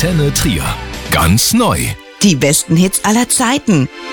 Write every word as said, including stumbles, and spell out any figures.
Antenne Trier. Ganz neu. Die besten Hits aller Zeiten.